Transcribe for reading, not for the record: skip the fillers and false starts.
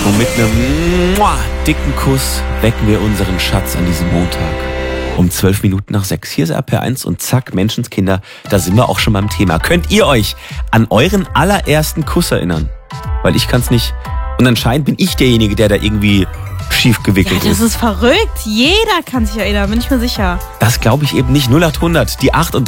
Und mit einem dicken Kuss wecken wir unseren Schatz an diesem Montag. Um 6:12. Hier ist RPR1 und zack, Menschenskinder, da sind wir auch schon beim Thema. Könnt ihr euch an euren allerersten Kuss erinnern? Weil ich kann's nicht. Und anscheinend bin ich derjenige, der da irgendwie schief gewickelt Das ist verrückt. Jeder kann sich erinnern, bin ich mir sicher. Das glaube ich eben nicht. 0800, die 8 und